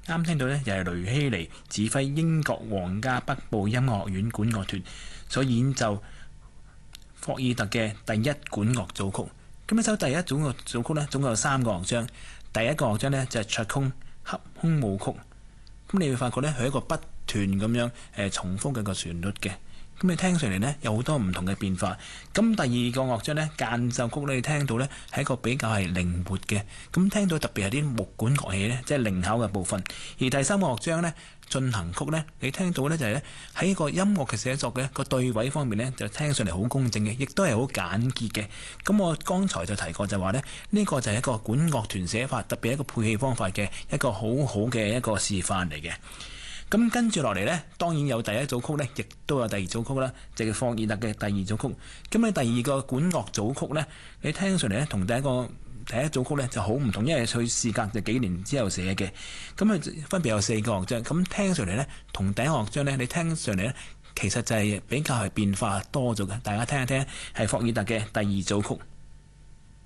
啱聽到呢，又係雷希尼指揮英國皇家北部音樂學院管樂團所演奏霍爾特嘅第一管樂組曲。咁一首第一組樂組曲呢，總共有3個樂章。第一個樂章呢，就係卓空合空舞曲。咁你會發覺呢，佢係一個不斷咁樣重複嘅個旋律嘅。咁你聽上嚟呢，有好多唔同嘅變化。咁第二個樂章呢，間奏曲你聽到呢，係一個比較係靈活嘅。咁聽到特別係啲木管樂器呢，即係靈巧嘅部分。而第三個樂章呢，進行曲呢，你聽到呢，就係呢，喺個音樂嘅寫作嘅個對位方面呢，就聽上嚟好公正嘅，亦都係好簡潔嘅。咁我剛才就提過就話呢，呢個就係一個管樂團寫法，特別係一個配器方法嘅一個好好嘅一個示範嚟嘅。咁跟住落嚟呢，當然有第一組曲呢，亦都有第二組曲啦，就係霍爾特嘅第二組曲。咁你第二個管樂組曲呢，你聽上嚟呢，同第一組曲呢就好唔同，因為佢事隔就幾年之後寫嘅。咁佢分別有4個樂章，咁聽上嚟呢，同第一個樂章呢，你聽上嚟呢，其實就係比較係變化多咗嘅。大家聽一聽，係霍爾特嘅第二組曲。